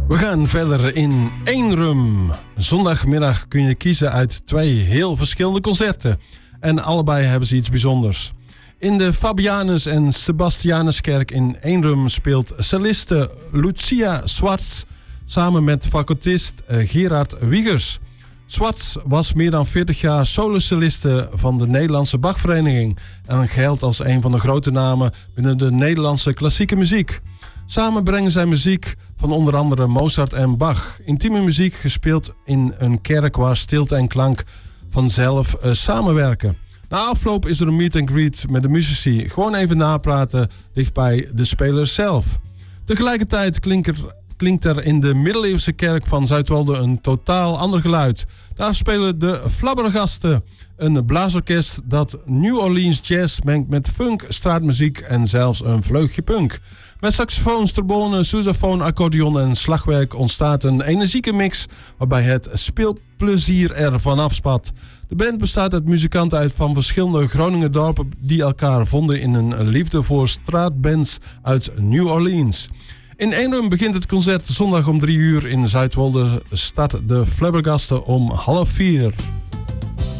We gaan verder in Eenrum. Zondagmiddag kun je kiezen uit 2 heel verschillende concerten. En allebei hebben ze iets bijzonders. In de Fabianus en Sebastianuskerk in Eenrum speelt celliste Lucia Swartz samen met fagottist Gerard Wiegers. Swartz was meer dan 40 jaar solocelliste van de Nederlandse Bachvereniging en geldt als een van de grote namen binnen de Nederlandse klassieke muziek. Samen brengen zij muziek van onder andere Mozart en Bach. Intieme muziek gespeeld in een kerk waar stilte en klank vanzelf samenwerken. Na afloop is er een meet and greet met de muzici. Gewoon even napraten dichtbij de spelers zelf. Tegelijkertijd klinkt er in de middeleeuwse kerk van Zuidwolde een totaal ander geluid. Daar spelen de Flabbergasten, een blaasorkest dat New Orleans jazz mengt met funk, straatmuziek en zelfs een vleugje punk. Met saxofoon, trombone, sousaphone, accordeon en slagwerk ontstaat een energieke mix waarbij het speelplezier er vanaf spat. De band bestaat uit muzikanten van verschillende Groninger dorpen die elkaar vonden in een liefde voor straatbands uit New Orleans. In Eenrum begint het concert zondag om 3 uur. In Zuidwolde start de Flabbergasten om 3:30.